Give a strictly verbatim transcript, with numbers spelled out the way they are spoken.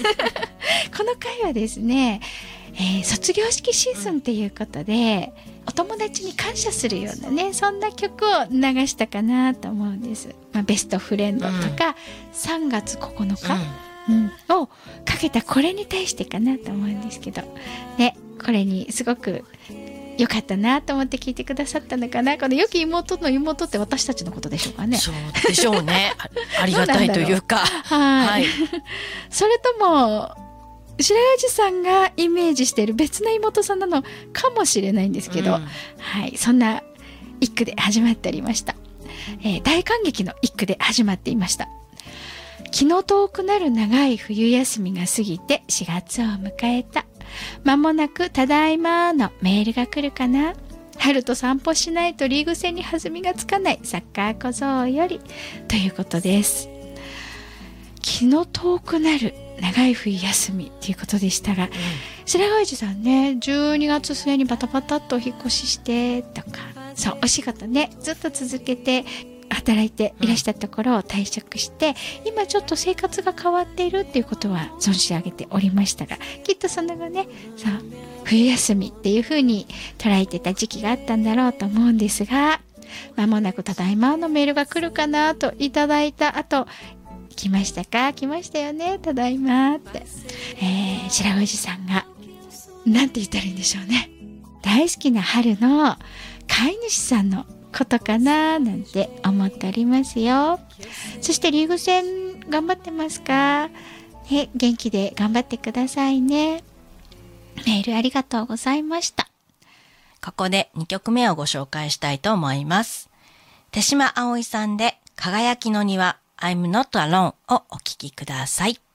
この回はですね、えー、卒業式シーズンということで、お友達に感謝するようなね、そんな曲を流したかなと思うんです。まあ、ベストフレンドとか、うん、さんがつここのか、うんうん、をかけたこれに対してかなと思うんですけど、ね、これにすごくよかったなと思って聞いてくださったのかな。この良き妹の妹って私たちのことでしょうかね。 そうでしょうね。あ, ありがたいというか。 はい、はい、それとも白石さんがイメージしている別の妹さんなのかもしれないんですけど、うん、はい、そんな一句で始まっておりました。えー、大感激の一句で始まっていました。気の遠くなる長い冬休みが過ぎてしがつを迎えた。間もなくただいまのメールが来るかな。春と散歩しないとリーグ戦に弾みがつかないサッカー小僧より、ということです。気の遠くなる長い冬休みということでしたが、うん、白川市さんね、じゅうにがつ末にバタバタっとお引っ越ししてとか、そうお仕事ねずっと続けて働いていらしたところを退職して、うん、今ちょっと生活が変わっているっていうことは存じ上げておりましたが、きっとその後ね、そう冬休みっていう風に捉えてた時期があったんだろうと思うんですが、間もなくただいまのメールが来るかなといただいた後、来ましたか、来ましたよね、ただいまって、えー、白藤さんがなんて言ったらいいんでしょうね、大好きな春の飼い主さんのことかななんて思っておりますよ。そしてリーグ戦頑張ってますか？え、元気で頑張ってくださいね。メールありがとうございました。 ここでにきょくめをご紹介したいと思います。手島葵さんで輝きの庭 I'm not alone をお聴きください。